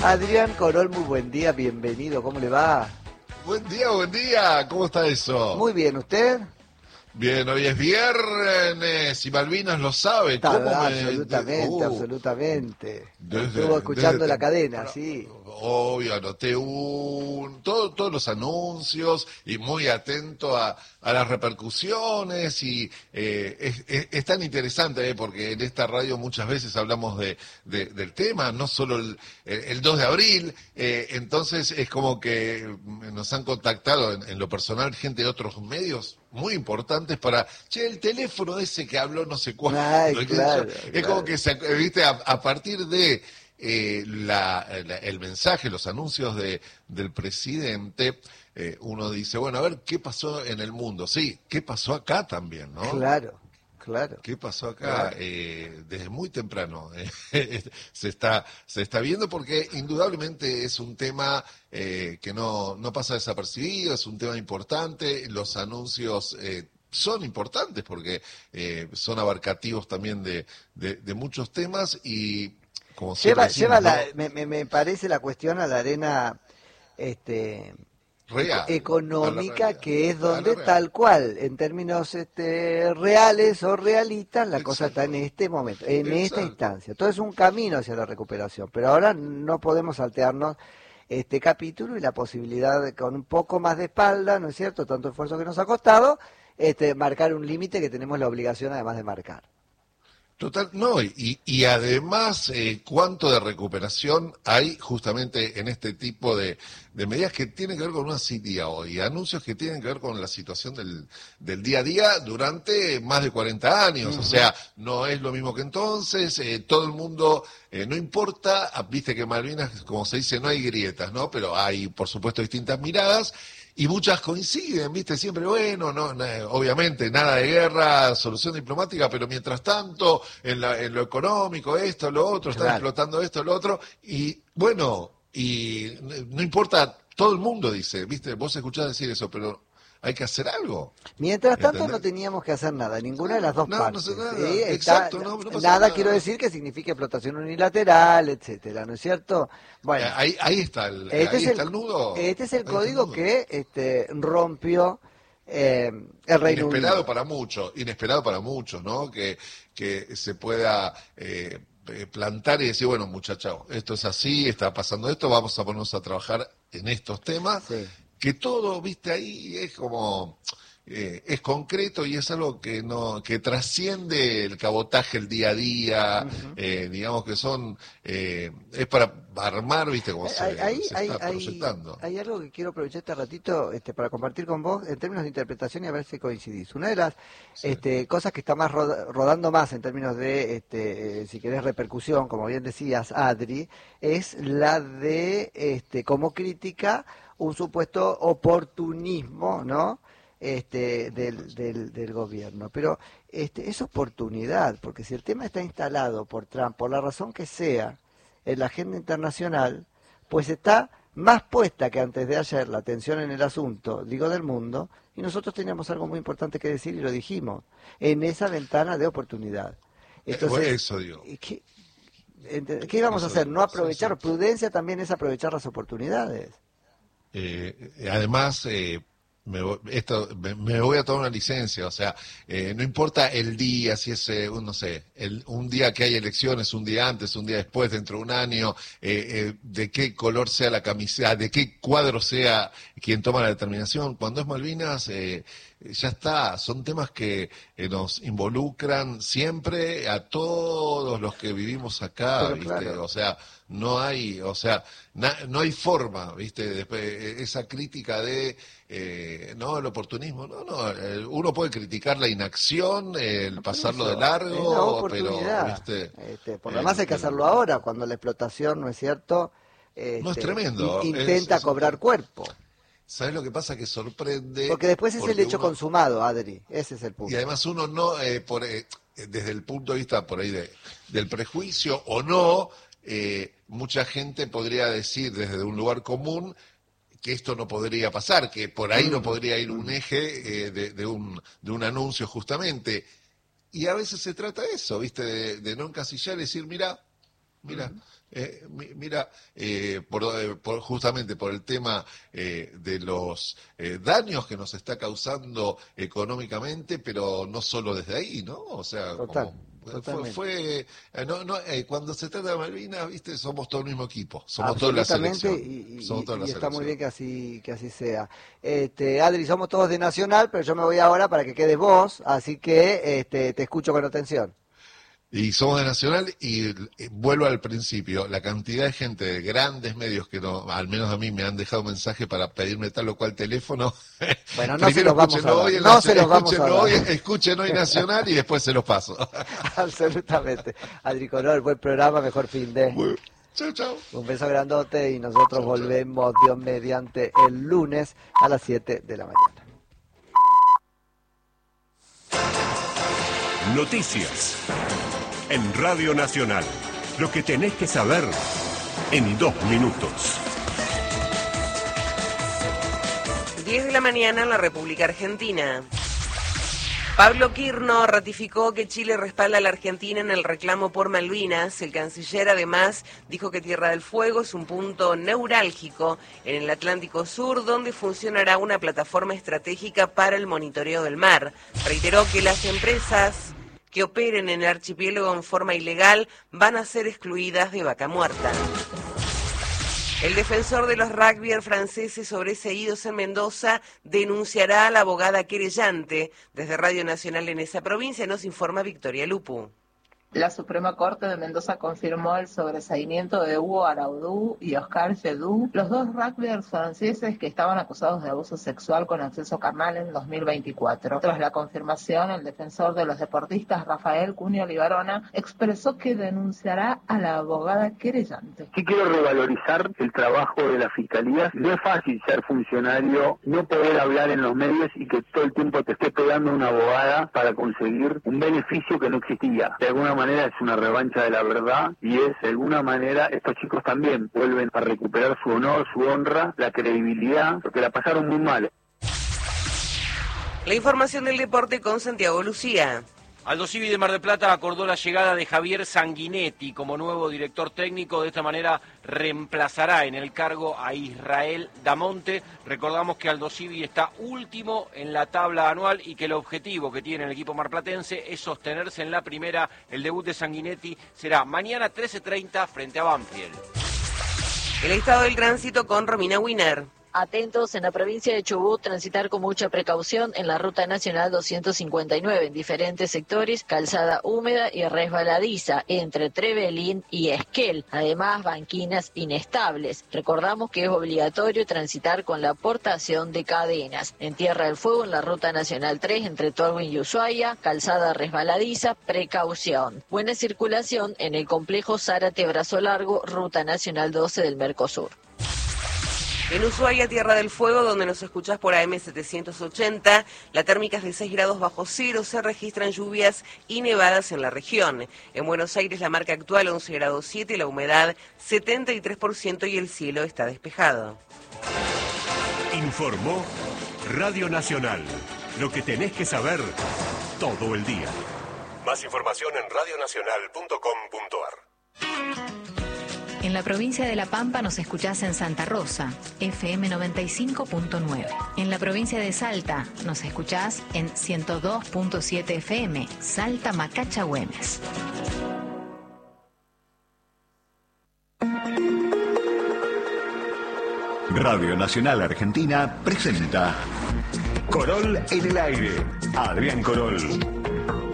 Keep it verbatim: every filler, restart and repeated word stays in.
Adrián Corol, muy buen día, bienvenido, ¿cómo le va? Buen día, buen día, ¿cómo está eso? Muy bien, ¿usted? Bien, hoy es viernes y Malvinas lo sabe. Está, ¿Cómo me...? absolutamente, Uh, absolutamente. desde, Estuvo escuchando desde la cadena, temprano, sí. obvio, anoté un, todo, todos los anuncios y muy atento a, a las repercusiones y eh, es, es, es tan interesante eh, porque en esta radio muchas veces hablamos de, de del tema, no solo el, el dos de abril, eh, entonces es como que nos han contactado en, en lo personal gente de otros medios muy importantes para, che, el teléfono ese que habló no sé cuándo. Ay, claro, Es claro. como que, se, viste, a, a partir de eh, la, la, el mensaje, los anuncios de, del presidente, eh, uno dice, bueno, a ver, ¿qué pasó en el mundo? Sí, ¿qué pasó acá también, no? Claro, claro. ¿Qué pasó acá? Claro. Eh, desde muy temprano eh, se está se está viendo porque indudablemente es un tema eh, que no, no pasa desapercibido, es un tema importante, los anuncios eh, son importantes porque eh, son abarcativos también de, de, de muchos temas y como siempre Lleva, decimos, lleva la, ¿no? me, me, me parece la cuestión a la arena este, eco- Real, a la económica, realidad, que es a la donde real. tal cual, en términos este, reales o realistas, la cosa está en Exacto, este momento, en esta exacto. instancia. Todo es un camino hacia la recuperación, pero ahora no podemos saltearnos este capítulo y la posibilidad de, con un poco más de espalda, ¿no es cierto?, tanto esfuerzo que nos ha costado, este, marcar un límite que tenemos la obligación además de marcar. Total, no, y, y además, eh, cuánto de recuperación hay justamente en este tipo de, de medidas que tienen que ver con una cita hoy, anuncios que tienen que ver con la situación del, del día a día durante más de cuarenta años, Uh-huh. o sea, no es lo mismo que entonces, eh, todo el mundo, eh, no importa, viste que Malvinas, como se dice, no hay grietas, ¿no? Pero hay, por supuesto, distintas miradas. Y muchas coinciden, viste, siempre, bueno, no, no, obviamente, nada de guerra, solución diplomática, pero mientras tanto, en, la, en lo económico, esto, lo otro, están Claro. explotando esto, lo otro, y bueno, y no importa, todo el mundo dice, viste, vos escuchás decir eso, pero hay que hacer algo. Mientras tanto ¿Entendés? no teníamos que hacer nada, ninguna de las dos No, partes. no sé nada, ¿Sí? Está, exacto, no, no pasa nada, nada. quiero decir que signifique explotación unilateral, etcétera, ¿no es cierto? Bueno, Ahí, ahí está el, este ahí es está el, el nudo. este es el Ahí está el código nudo. que este, rompió eh, el Reino Inesperado Unido. para muchos, inesperado para muchos, ¿no? Que, que se pueda eh, eh, plantar y decir, bueno, muchachos, esto es así, está pasando esto, vamos a ponernos a trabajar en estos temas, Sí. que todo, viste, ahí es como, eh, es concreto y es algo que no, que trasciende el cabotaje, el día a día, Uh-huh. eh, digamos que son, eh, es para armar, viste, como se, Ahí se hay, está hay, proyectando. hay algo que quiero aprovechar este ratito este, para compartir con vos en términos de interpretación y a ver si coincidís. Una de las Sí. este, cosas que está más roda- rodando más en términos de, este, eh, si querés, repercusión, como bien decías, Adri, es la de, este, como crítica, un supuesto oportunismo, ¿no? Este, del, del, del gobierno. Pero este, es oportunidad, porque si el tema está instalado por Trump, por la razón que sea, en la agenda internacional, pues está más puesta que antes de ayer la atención en el asunto, digo, del mundo, y nosotros teníamos algo muy importante que decir y lo dijimos, en esa ventana de oportunidad. Entonces, Eso digo. ¿qué, qué íbamos a Eso hacer? digo. No Sí, sí. aprovechar, prudencia también es aprovechar las oportunidades. Eh, además, eh, me, vo- esto, me, me voy a tomar una licencia, o sea, eh, no importa el día, si es, eh, un, no sé, el, un día que hay elecciones, un día antes, un día después, dentro de un año, eh, eh, de qué color sea la camiseta, de qué cuadro sea quien toma la determinación. Cuando es Malvinas, eh, ya está, son temas que eh, nos involucran siempre a todos los que vivimos acá, Pero ¿viste? claro, O sea, no hay, o sea, na- no hay forma, ¿viste? Después, eh, esa crítica de, eh, no, el oportunismo, no, no, eh, uno puede criticar la inacción, el por pasarlo de eso, es la largo, pero, oportunidad. ¿viste? Este, por lo demás El, hay que hacerlo el- ahora, cuando la explotación, ¿no es cierto?, no es este, in- tremendo, es, intenta es un cobrar tema. cuerpo. ¿Sabes lo que pasa? Que sorprende Porque después es el porque hecho uno, consumado, Adri, ese es el y punto. además uno no, eh, por, eh, desde el punto de vista por ahí de, del prejuicio o no, eh, mucha gente podría decir desde un lugar común que esto no podría pasar, que por ahí no Ujú, podría ir un ujú. eje eh, de, de, un, de un anuncio justamente. Y a veces se trata de eso, ¿viste? De, de no encasillar y decir, mira, mira, Eh, mira, eh, por, eh, por, justamente por el tema eh, de los eh, daños que nos está causando económicamente, pero no solo desde ahí, ¿no? O sea, Total, como, fue, fue eh, no, no, eh, cuando se trata de Malvinas, viste, somos todo el mismo equipo, somos toda la selección. Y, y, somos toda y la está selección. muy bien que así que así sea. Este, Adri, somos todos de Nacional, pero yo me voy ahora para que quedes vos, así que este, te escucho con atención. Y somos de Nacional y, y vuelvo al principio, la cantidad de gente de grandes medios que no, al menos a mí me han dejado mensaje para pedirme tal o cual teléfono. Bueno, no se los vamos a dar. No se los vamos a dar. Hoy, escuchen hoy Nacional y después se los paso. Absolutamente. Adri Corol, buen programa, mejor fin de. Bueno, chau, chau. Un beso grandote y nosotros chau, volvemos, chau. Dios mediante, el lunes a las siete de la mañana. Noticias en Radio Nacional. Lo que tenés que saber en dos minutos. diez de la mañana en la República Argentina. Pablo Quirno ratificó que Chile respalda a la Argentina en el reclamo por Malvinas. El canciller además dijo que Tierra del Fuego es un punto neurálgico en el Atlántico Sur donde funcionará una plataforma estratégica para el monitoreo del mar. Reiteró que las empresas que operen en el archipiélago en forma ilegal van a ser excluidas de Vaca Muerta. El defensor de los rugbyers franceses sobreseídos en Mendoza denunciará a la abogada querellante. Desde Radio Nacional en esa provincia nos informa Victoria Lupu. La Suprema Corte de Mendoza confirmó el sobreseimiento de Hugo Araudú y Oscar Jedú, los dos rugbyers franceses que estaban acusados de abuso sexual con acceso carnal en dos mil veinticuatro. Tras la confirmación, el defensor de los deportistas, Rafael Cunio Libarona, expresó que denunciará a la abogada querellante. Sí quiero revalorizar el trabajo de la Fiscalía. No es fácil ser funcionario, no poder hablar en los medios y que todo el tiempo te esté pegando una abogada para conseguir un beneficio que no existía. De alguna manera es una revancha de la verdad y es, de alguna manera, estos chicos también vuelven a recuperar su honor, su honra, la credibilidad, porque la pasaron muy mal. La información del deporte con Santiago Lucía. Aldosivi de Mar del Plata acordó la llegada de Javier Sanguinetti como nuevo director técnico. De esta manera reemplazará en el cargo a Israel Damonte. Recordamos que Aldosivi está último en la tabla anual y que el objetivo que tiene el equipo marplatense es sostenerse en la primera. El debut de Sanguinetti será mañana trece treinta frente a Banfield. El estado del tránsito con Romina Winer. Atentos en la provincia de Chubut, transitar con mucha precaución en la Ruta Nacional doscientos cincuenta y nueve en diferentes sectores, calzada húmeda y resbaladiza entre Trevelin y Esquel, además banquinas inestables. Recordamos que es obligatorio transitar con la aportación de cadenas. En Tierra del Fuego, en la Ruta Nacional tres entre Tolwyn y Ushuaia, calzada resbaladiza, precaución. Buena circulación en el complejo Zárate Brazo Largo, Ruta Nacional doce del Mercosur. En Ushuaia, Tierra del Fuego, donde nos escuchás por A M setecientos ochenta, la térmica es de seis grados bajo cero, se registran lluvias y nevadas en la región. En Buenos Aires la marca actual once grados siete, la humedad setenta y tres por ciento y el cielo está despejado. Informó Radio Nacional. Lo que tenés que saber todo el día. Más información en radio nacional punto com punto a r. En la provincia de La Pampa nos escuchás en Santa Rosa, F M noventa y cinco punto nueve. En la provincia de Salta nos escuchás en ciento dos punto siete F M, Salta Macacha Güemes. Radio Nacional Argentina presenta Corol en el aire. Adrián Corol.